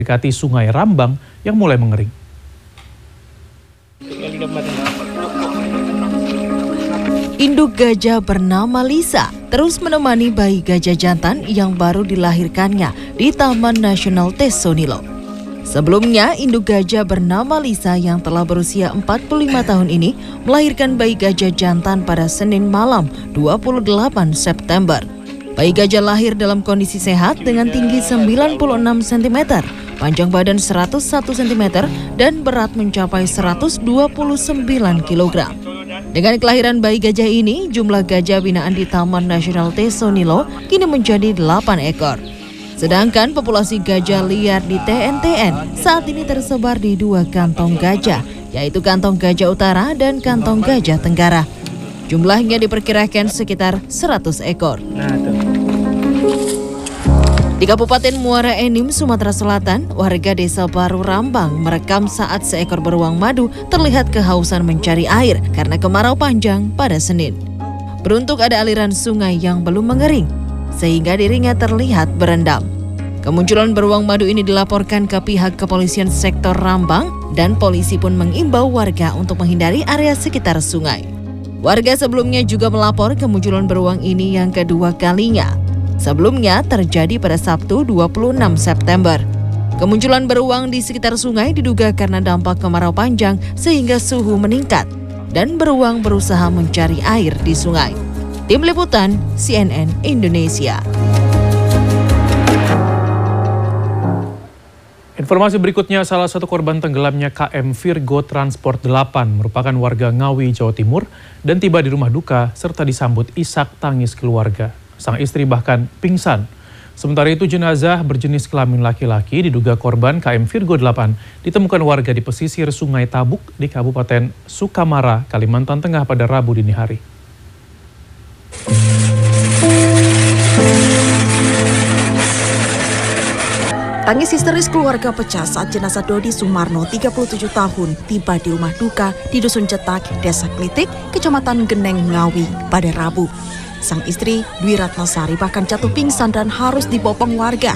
dekati Sungai Rambang yang mulai mengering. Induk gajah bernama Lisa terus menemani bayi gajah jantan yang baru dilahirkannya di Taman Nasional Tesonilo. Sebelumnya, induk gajah bernama Lisa yang telah berusia 45 tahun ini melahirkan bayi gajah jantan pada Senin malam 28 September. Bayi gajah lahir dalam kondisi sehat dengan tinggi 96 cm, panjang badan 101 cm, dan berat mencapai 129 kg. Dengan kelahiran bayi gajah ini, jumlah gajah binaan di Taman Nasional Tesonilo kini menjadi 8 ekor. Sedangkan populasi gajah liar di TNTN saat ini tersebar di 2 kantong gajah, yaitu Kantong Gajah Utara dan Kantong Gajah Tenggara. Jumlahnya diperkirakan sekitar 100 ekor. Di Kabupaten Muara Enim, Sumatera Selatan, warga Desa Baru Rambang merekam saat seekor beruang madu terlihat kehausan mencari air karena kemarau panjang pada Senin. Beruntung ada aliran sungai yang belum mengering, sehingga dirinya terlihat berendam. Kemunculan beruang madu ini dilaporkan ke pihak kepolisian sektor Rambang dan polisi pun mengimbau warga untuk menghindari area sekitar sungai. Warga sebelumnya juga melapor kemunculan beruang ini yang kedua kalinya. Sebelumnya terjadi pada Sabtu 26 September. Kemunculan beruang di sekitar sungai diduga karena dampak kemarau panjang sehingga suhu meningkat dan beruang berusaha mencari air di sungai. Tim Liputan CNN Indonesia. Informasi berikutnya, salah satu korban tenggelamnya KM Virgo Transport 8 merupakan warga Ngawi, Jawa Timur dan tiba di rumah duka serta disambut isak tangis keluarga. Sang istri bahkan pingsan. Sementara itu jenazah berjenis kelamin laki-laki diduga korban KM Virgo 8 ditemukan warga di pesisir Sungai Tabuk di Kabupaten Sukamara, Kalimantan Tengah pada Rabu dini hari. Tangis histeris keluarga pecah saat jenazah Dodi Sumarno, 37 tahun, tiba di rumah duka di Dusun Cetak, Desa Klitik, Kecamatan Geneng, Ngawi pada Rabu. Sang istri, Dwi Ratnasari, bahkan jatuh pingsan dan harus dibopong warga.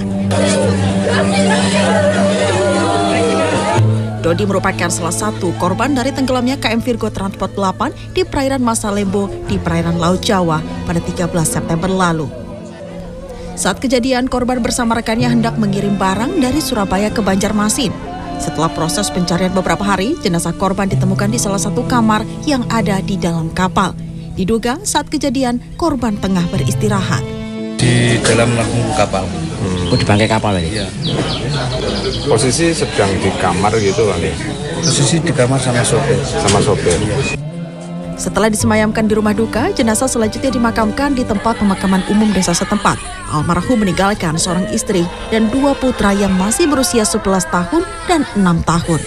Dodi merupakan salah satu korban dari tenggelamnya KM Virgo Transport 8 di perairan Masalembo di perairan Laut Jawa pada 13 September lalu. Saat kejadian, korban bersama rekannya hendak mengirim barang dari Surabaya ke Banjarmasin. Setelah proses pencarian beberapa hari, jenazah korban ditemukan di salah satu kamar yang ada di dalam kapal. Diduga saat kejadian, korban tengah beristirahat. Di dalam lambung kapal. Di bangkai kapal tadi? Iya. Posisi sedang di kamar gitu kali? Posisi di kamar sama sopir. Setelah disemayamkan di rumah duka, jenazah selanjutnya dimakamkan di tempat pemakaman umum desa setempat. Almarhum meninggalkan seorang istri dan 2 putra yang masih berusia 11 tahun dan 6 tahun.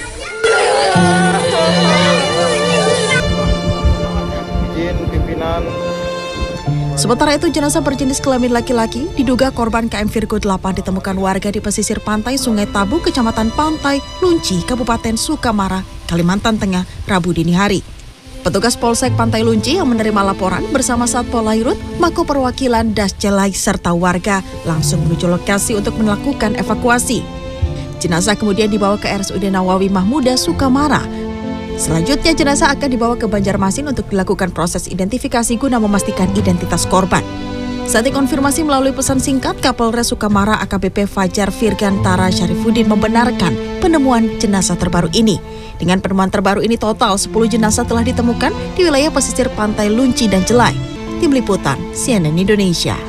Sementara itu, jenazah berjenis kelamin laki-laki diduga korban KM Virgo 8 ditemukan warga di pesisir pantai Sungai Tabuk, Kecamatan Pantai Lunci, Kabupaten Sukamara, Kalimantan Tengah, Rabu dini hari. Petugas Polsek Pantai Lunci yang menerima laporan bersama Satpol Lairut, Mako Perwakilan Dascelai serta warga langsung menuju lokasi untuk melakukan evakuasi. Jenazah kemudian dibawa ke RSUD Nawawi Mahmuda, Sukamara. Selanjutnya jenazah akan dibawa ke Banjarmasin untuk dilakukan proses identifikasi guna memastikan identitas korban. Saat dikonfirmasi melalui pesan singkat, Kapolres Sukamara AKBP Fajar Virgantara Syarifuddin membenarkan penemuan jenazah terbaru ini. Dengan penemuan terbaru ini total 10 jenazah telah ditemukan di wilayah pesisir Pantai Lunci dan Jelai. Tim Liputan CNN Indonesia.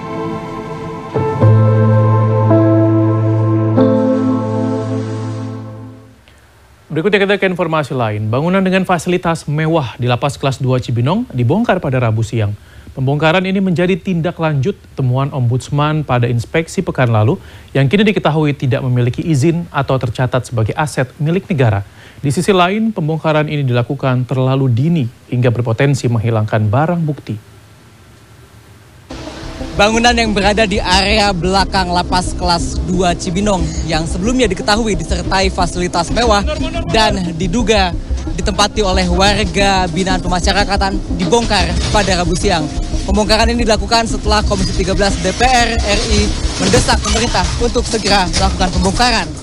Berikutnya kita ke informasi lain. Bangunan dengan fasilitas mewah di Lapas Kelas 2 Cibinong dibongkar pada Rabu siang. Pembongkaran ini menjadi tindak lanjut temuan Ombudsman pada inspeksi pekan lalu yang kini diketahui tidak memiliki izin atau tercatat sebagai aset milik negara. Di sisi lain, pembongkaran ini dilakukan terlalu dini hingga berpotensi menghilangkan barang bukti. Bangunan yang berada di area belakang Lapas Kelas 2 Cibinong yang sebelumnya diketahui disertai fasilitas mewah dan diduga ditempati oleh warga binaan pemasyarakatan dibongkar pada Rabu siang. Pembongkaran ini dilakukan setelah Komisi 13 DPR RI mendesak pemerintah untuk segera melakukan pembongkaran.